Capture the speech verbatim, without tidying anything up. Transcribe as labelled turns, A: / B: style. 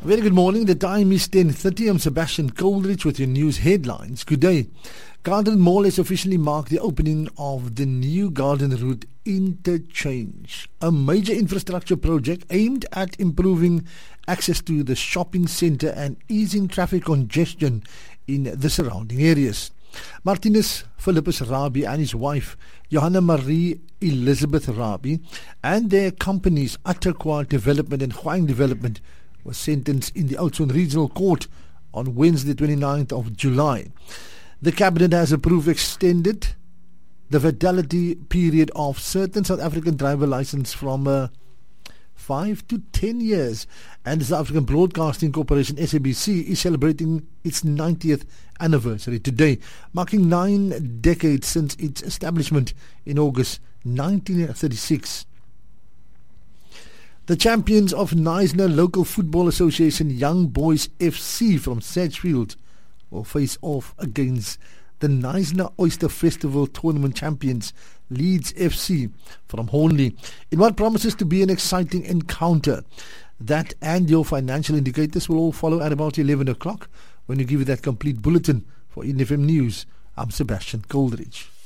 A: Very good morning. The time is ten thirty. I'm Sebastian Coldridge with your news headlines. Good day. Garden Mall has officially marked the opening of the new Garden Route interchange, a major infrastructure project aimed at improving access to the shopping centre and easing traffic congestion in the surrounding areas. Martinus Philippus Rabie and his wife Johanna Marie Elizabeth Rabie and their companies Atterqua Development and Huang Development was sentenced in the Oudtshoorn Regional Court on Wednesday, twenty-ninth of July. The Cabinet has approved extended the validity period of certain South African driver license from uh, five to ten years, and the South African Broadcasting Corporation S A B C is celebrating its ninetieth anniversary today, marking nine decades since its establishment in August nineteen thirty-six. The champions of Knysna Local Football Association Young Boys F C from Sedgefield will face off against the Knysna Oyster Festival Tournament champions Leeds F C from Hornley in what promises to be an exciting encounter. That and your financial indicators will all follow at about eleven o'clock when we give you that complete bulletin. For N F M News, I'm Sebastian Coldridge.